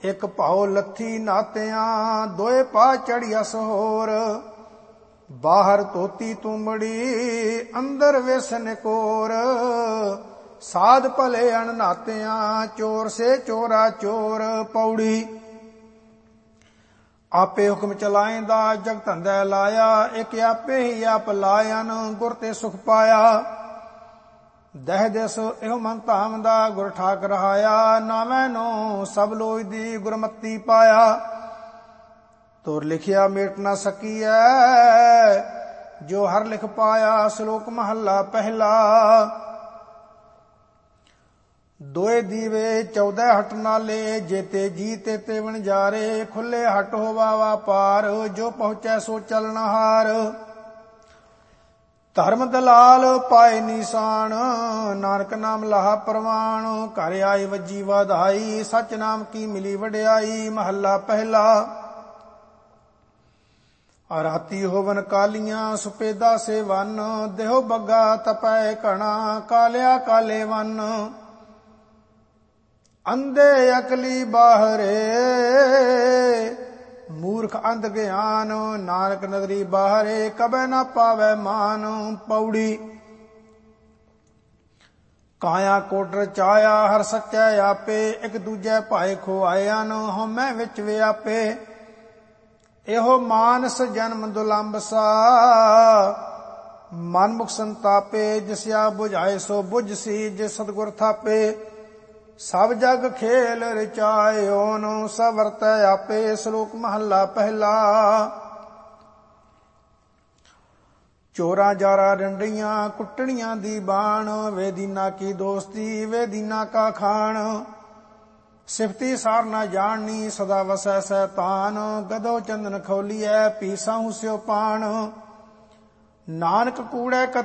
ਇੱਕ ਭਾਉ ਲੱਥੀ ਨਾਤਿਆਂ, ਦੋਏ ਪਾ ਚੜ੍ਹਿਆ ਸਹੋਰ। ਬਾਹਰ ਧੋਤੀ ਤੁੰਬੜੀ, ਅੰਦਰ ਵੇਸਨ ਕੋਰ। ਸਾਧ ਭਲੇ ਅਣ ਨਾਤਿਆਂ, ਚੋਰ ਸੇ ਚੋਰਾ ਚੋਰ। ਪੌੜੀ। ਆਪੇ ਹੁਕਮ ਚਲਾਇਂਦਾ, ਜਗ ਧੰਦਾ ਲਾਇਆ। ਇੱਕ ਆਪੇ ਹੀ ਆਪ ਲਾਇਨ, ਗੁਰ ਤੇ ਸੁਖ ਪਾਇਆ। ਦਹਿ ਦਿਸ ਇਹੋ ਮਨ ਧਾਮਦਾ, ਗੁਰ ਠਾਕ ਰਹਾਇਆ। ਨਾਵੇਂ ਨੂੰ ਸਭ ਲੋਇ ਦੀ, ਗੁਰਮਤੀ ਪਾਇਆ। ਤੁਰ ਲਿਖਿਆ ਮੇਟ ਨਾ ਸਕੀਐ, ਜੋ ਹਰ ਲਿਖ ਪਾਇਆ। ਸ਼ਲੋਕ ਮਹੱਲਾ ਪਹਿਲਾ। ਦੋਏ ਦੀਵੇ 14 ਹਟ ਨਾਲੇ, ਜੇਤੇ ਜੀ ਤੇ ਵਣਜਾਰੇ। ਖੁੱਲੇ ਹਟ ਹੋਵਾ ਵਾਪਾਰ, ਜੋ ਪਹੁੰਚੈ ਸੋ ਚਲਨ ਹਾਰ। ਧਰਮ ਦਲਾਲ ਪਾਏ ਨਿਸ਼ਾਨ, ਨਾਨਕ ਨਾਮ ਲਾਹਾ ਪ੍ਰਵਾਨ। ਘਰ ਆਈ ਵੱਜੀ ਵਧਾਈ, ਸਚ ਨਾਮ ਕੀ ਮਿਲੀ ਵਡਿਆਈ। ਮਹੱਲਾ ਪਹਿਲਾ। ਰਾਤੀ ਹੋਵਨ ਕਾਲੀਆਂ, ਸੁਪੇਦਾ ਸੇ ਵਨ। ਦੇਹੋ ਬੱਗਾ ਤਪੈ ਘਣਾ, ਕਾਲਿਆ ਕਾਲੇ ਵਨ। ਅੰਧੇ ਅਕਲੀ ਬਾਹਰੇ, ਮੂਰਖ ਅੰਧ ਗਿਆਨ। ਨਾਨਕ ਨਦਰੀ ਬਾਹਰੇ, ਕਬੈ ਨਾ ਪਾਵੈ ਮਾਨ। ਪੌੜੀ। ਕਾਇਆ ਕੋਟ ਰਚਾਇਆ, ਹਰ ਸੱਚੈ ਆਪੇ। ਇੱਕ ਦੂਜੇ ਭਾਏ ਖੁਆਇਆਨ, ਹਉਮੈ ਵਿੱਚ ਵਿਆਪੇ। ਇਹੋ ਮਾਨਸ ਜਨਮ ਦੁਲੰਭ ਸਾ, ਮਨ ਮੁਖ ਸੰਤਾਪੇ। ਜਿਸਿਆ ਬੁਝਾਏ ਸੋ ਬੁਝ ਸੀ, ਜੇ ਸਤਿਗੁਰ ਥਾਪੇ। ਸਭ ਜਗ ਖੇਲ ਰਚਾਇਓਨ, ਸਭ ਵਰਤੈ ਆਪੇ। ਸ਼ਲੋਕ ਮਹੱਲਾ ਪਹਿਲਾ। ਚੋਰਾਂ ਜਾਰਾ ਡੰਡੀਆਂ, ਕੁੱਟਣੀਆਂ ਦੀ ਬਾਣ। ਵੇ ਦੀਨਾ ਕੀ ਦੋਸਤੀ, ਵੇ ਦੀਨਾ ਕਾ ਖਾਣ। ਸਿਫਤੀ ਸਾਰ ਨਾ ਜਾਣਨੀ, ਸਦਾ ਵਸੈ ਸੈਤਾਨ। ਗਦੋ ਚੰਦਨ ਖੋਲੀਐ, ਪੀਸਾਹੂ ਸਿਓ ਪਾਣ। ਨਾਨਕ ਕੂੜੈ